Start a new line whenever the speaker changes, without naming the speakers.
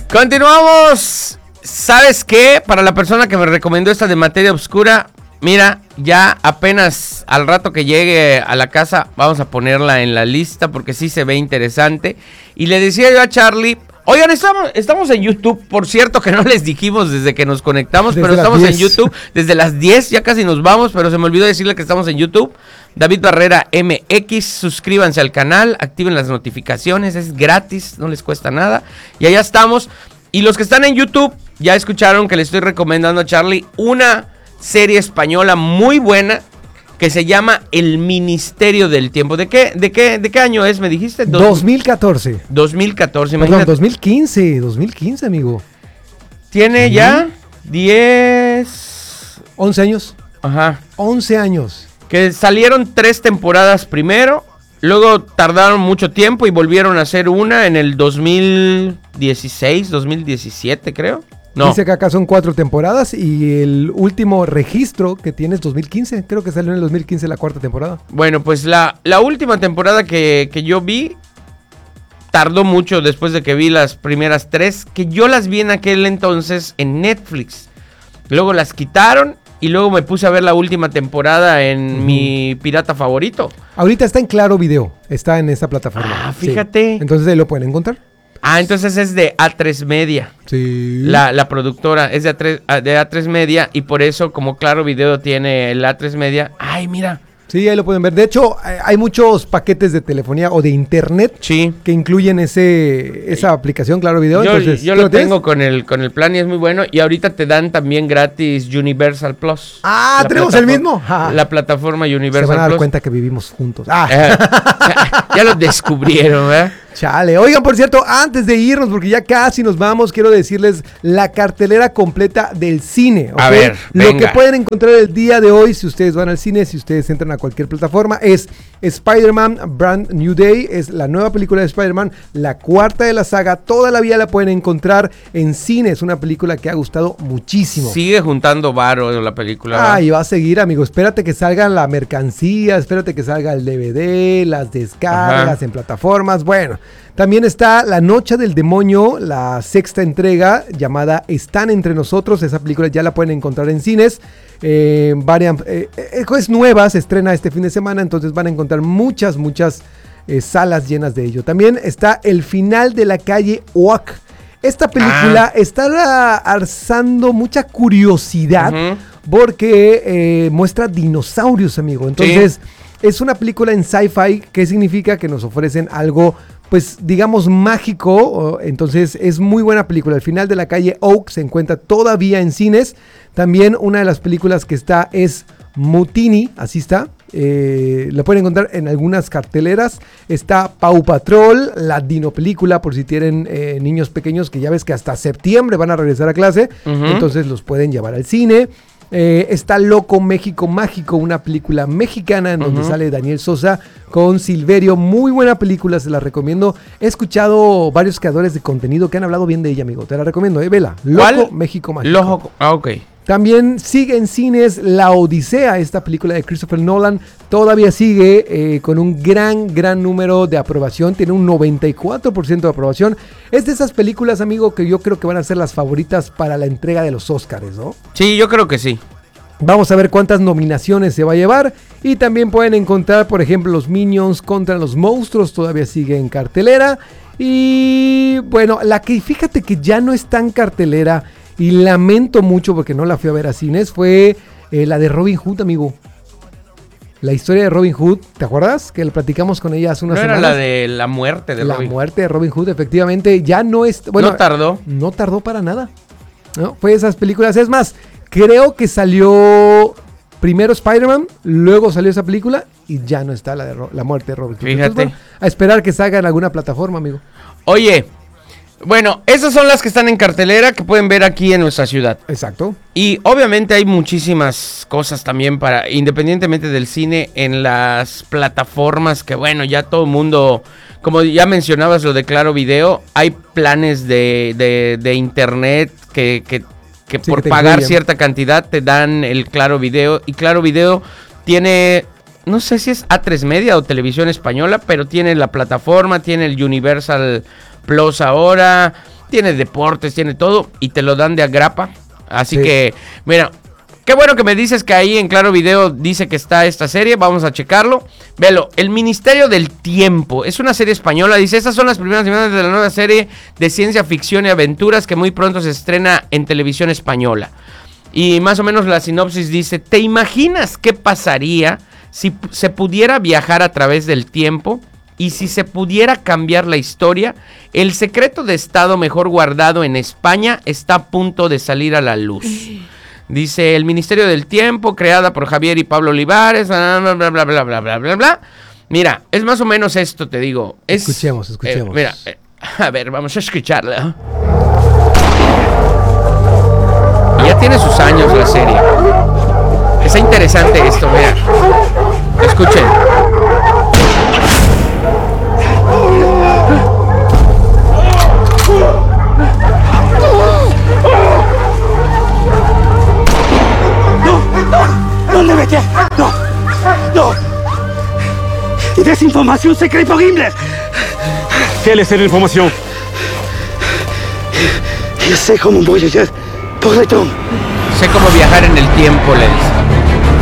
Continuamos. ¿Sabes qué? Para la persona que me recomendó esta de Materia Oscura, mira, ya apenas al rato que llegue a la casa vamos a ponerla en la lista porque sí se ve interesante. Y le decía yo a Charlie, oigan, estamos en YouTube, por cierto que no les dijimos desde que nos conectamos, pero estamos en YouTube desde las 10, ya casi nos vamos, pero se me olvidó decirle que estamos en YouTube. David Barrera MX, suscríbanse al canal, activen las notificaciones, es gratis, no les cuesta nada. Y allá estamos. Y los que están en YouTube, ya escucharon que le estoy recomendando a Charlie una serie española muy buena que se llama El Ministerio del Tiempo. ¿De qué año es, me dijiste?
2014.
2014,
imagínate. Perdón, 2015, amigo.
Tiene ya
11 años.
Ajá.
11 años.
Que salieron 3 temporadas primero. Luego tardaron mucho tiempo y volvieron a hacer una en el 2016, 2017 creo. No.
Dice que acá son 4 temporadas y el último registro que tiene es 2015. Creo que salió en el 2015 la 4ª temporada.
Bueno, pues la última temporada que yo vi tardó mucho después de que vi las primeras 3, que yo las vi en aquel entonces en Netflix. Luego las quitaron. Y luego me puse a ver la última temporada en mi pirata favorito.
Ahorita está en Claro Video. Está en esa plataforma.
Ah, fíjate.
Sí. Entonces ahí lo pueden encontrar.
Ah, entonces es de A3 Media.
Sí.
La productora es de A3 Media. Y por eso, como Claro Video tiene el A3 Media. Ay, mira.
Sí, ahí lo pueden ver. De hecho, hay muchos paquetes de telefonía o de internet que incluyen esa aplicación, Claro Video.
Yo lo tengo con el plan y es muy bueno. Y ahorita te dan también gratis Universal Plus.
Ah, ¿tenemos el mismo?
La plataforma Universal Plus.
Se van a dar cuenta que vivimos juntos.
Ya lo descubrieron, ¿eh?
Chale. Oigan, por cierto, antes de irnos, porque ya casi nos vamos, quiero decirles la cartelera completa del cine. ¿Okay?
A ver,
lo que pueden encontrar el día de hoy, si ustedes van al cine, si ustedes entran a cualquier plataforma, es Spider-Man Brand New Day. Es la nueva película de Spider-Man, la 4ª de la saga. Toda la vida la pueden encontrar en cine. Es una película que ha gustado muchísimo.
Sigue juntando varo la película.
Ah, y va a seguir, amigo. Espérate que salga la mercancía, espérate que salga el DVD, las descargas en plataformas. Bueno, también está La Noche del Demonio, la 6ª entrega, llamada Están Entre Nosotros. Esa película ya la pueden encontrar en cines. Es nueva, se estrena este fin de semana, entonces van a encontrar muchas salas llenas de ello. También está El Final de la Calle Oak. Esta película está alzando mucha curiosidad porque muestra dinosaurios, amigo. Entonces, es una película en sci-fi, que significa que nos ofrecen algo, pues, digamos, mágico. Entonces, es muy buena película. El Final de la Calle Oak se encuentra todavía en cines. También una de las películas que está es Mutini, así está. La pueden encontrar en algunas carteleras. Está Paw Patrol, la Dino película, por si tienen niños pequeños, que ya ves que hasta septiembre van a regresar a clase. Entonces los pueden llevar al cine. Está Loco México Mágico, una película mexicana en donde sale Daniel Sosa con Silverio. Muy buena película, se la recomiendo. He escuchado varios creadores de contenido que han hablado bien de ella, amigo. Te la recomiendo, vela. Loco México Mágico.
Ok.
También sigue en cines La Odisea, esta película de Christopher Nolan. Todavía sigue con un gran número de aprobación. Tiene un 94% de aprobación. Es de esas películas, amigo, que yo creo que van a ser las favoritas para la entrega de los Óscares, ¿no?
Sí, yo creo que sí.
Vamos a ver cuántas nominaciones se va a llevar. Y también pueden encontrar, por ejemplo, Los Minions contra los Monstruos. Todavía sigue en cartelera. Y bueno, la que fíjate que ya no está en cartelera, y lamento mucho porque no la fui a ver a cines, fue la de Robin Hood, amigo. La historia de Robin Hood, ¿te acuerdas? Que la platicamos con ella hace unas semanas.
¿No era la de la muerte de Robin?
La muerte de Robin Hood, efectivamente, ya no es... Bueno,
¿no tardó?
No tardó para nada, ¿no? Fue esas películas, es más, creo que salió primero Spider-Man, luego salió esa película y ya no está la muerte de Robin Hood.
Fíjate.
Entonces, bueno, a esperar que salga en alguna plataforma, amigo.
Oye... Bueno, esas son las que están en cartelera que pueden ver aquí en nuestra ciudad.
Exacto.
Y obviamente hay muchísimas cosas también para, independientemente del cine, en las plataformas que, bueno, ya todo el mundo, como ya mencionabas lo de Claro Video, hay planes de internet que por pagar cierta cantidad te dan el Claro Video. Y Claro Video tiene... No sé si es A3 Media o Televisión Española, pero tiene la plataforma, tiene el Universal Plus ahora, tiene deportes, tiene todo y te lo dan de agrapa. Así
Sí.
que, mira, qué bueno que me dices que ahí en Claro Video dice que está esta serie. Vamos a checarlo. Velo, El Ministerio del Tiempo. Es una serie española. Dice, estas son las primeras imágenes de la nueva serie de ciencia ficción y aventuras que muy pronto se estrena en televisión española. Y más o menos la sinopsis dice, ¿te imaginas qué pasaría si se pudiera viajar a través del tiempo? Y si se pudiera cambiar la historia, el secreto de Estado mejor guardado en España está a punto de salir a la luz. Dice, El Ministerio del Tiempo, creada por Javier y Pablo Olivares, bla, bla, bla, bla, bla, bla, bla, bla, bla. Mira, es más o menos esto, te digo.
Escuchemos.
Mira, a ver, vamos a escucharla. Ya tiene sus años la serie. Está interesante esto, mira. Escuchen.
¡No le metes! ¡No! ¡No! ¡Desinformación secreta por Himmler!
Quelle est cette information?
Je sais comment voyager pour le temps.
Sé cómo viajar en el tiempo, le dice.